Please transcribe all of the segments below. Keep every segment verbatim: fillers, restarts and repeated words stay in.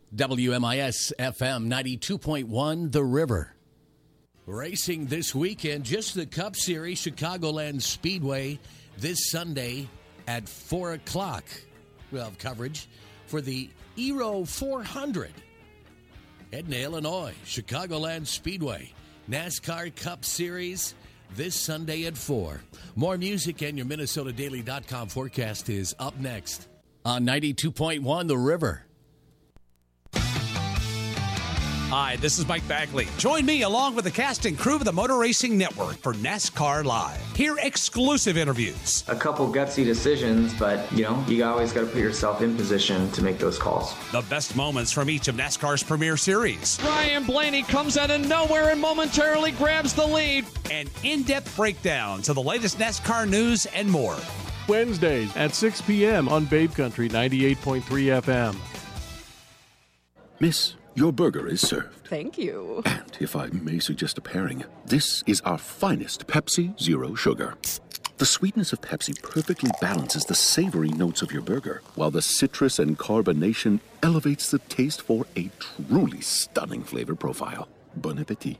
W M I S F M ninety-two point one, The River. Racing this weekend, just the Cup Series, Chicagoland Speedway, this Sunday at four o'clock. We'll have coverage for the Aero four hundred. Edna, Illinois, Chicagoland Speedway, NASCAR Cup Series, this Sunday at four. More music and your Minnesota Daily dot com forecast is up next on ninety-two point one, The River. Hi, this is Mike Bagley. Join me along with the cast and crew of the Motor Racing Network for NASCAR Live. Hear exclusive interviews. A couple gutsy decisions, but, you know, you always got to put yourself in position to make those calls. The best moments from each of NASCAR's premier series. Ryan Blaney comes out of nowhere and momentarily grabs the lead. And in-depth breakdowns of the latest NASCAR news and more. Wednesdays at six p.m. on Babe Country ninety-eight point three F M. Miss, your burger is served. Thank you. And if I may suggest a pairing, this is our finest Pepsi Zero Sugar. The sweetness of Pepsi perfectly balances the savory notes of your burger, while the citrus and carbonation elevates the taste for a truly stunning flavor profile. Bon appetit.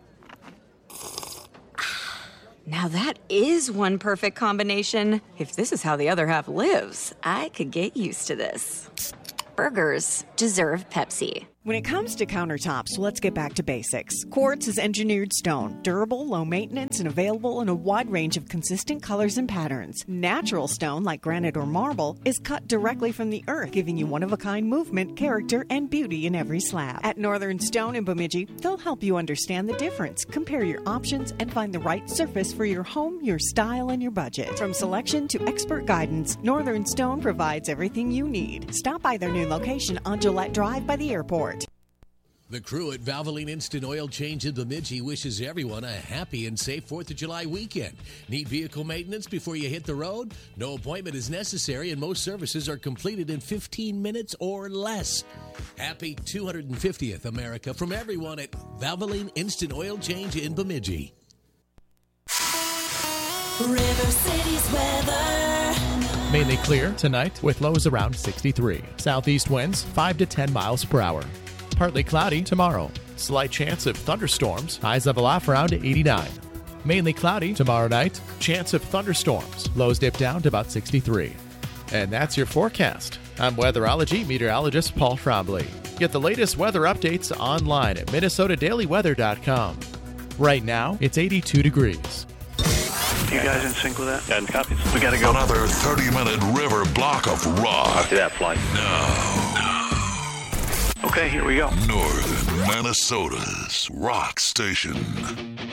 Now that is one perfect combination. If this is how the other half lives, I could get used to this. Burgers deserve Pepsi. When it comes to countertops, let's get back to basics. Quartz is engineered stone, durable, low maintenance, and available in a wide range of consistent colors and patterns. Natural stone, like granite or marble, is cut directly from the earth, giving you one-of-a-kind movement, character, and beauty in every slab. At Northern Stone in Bemidji, they'll help you understand the difference, compare your options, and find the right surface for your home, your style, and your budget. From selection to expert guidance, Northern Stone provides everything you need. Stop by their new location on Gillette Drive by the airport. The crew at Valvoline Instant Oil Change in Bemidji wishes everyone a happy and safe fourth of July weekend. Need vehicle maintenance before you hit the road? No appointment is necessary, and most services are completed in fifteen minutes or less. Happy two hundred fiftieth, America, from everyone at Valvoline Instant Oil Change in Bemidji. River City's weather. Mainly clear tonight with lows around sixty-three. Southeast winds five to ten miles per hour. Partly cloudy tomorrow. Slight chance of thunderstorms. Highs level off around eighty-nine. Mainly cloudy tomorrow night. Chance of thunderstorms. Lows dip down to about sixty-three. And that's your forecast. I'm weatherology meteorologist Paul Trombley. Get the latest weather updates online at Minnesota Daily Weather dot com. Right now, it's eighty-two degrees. You guys in sync with that? Yeah, copies. We gotta go. Another thirty-minute river block of rock. Do that flight. Now. Okay, here we go. Northern Minnesota's rock station.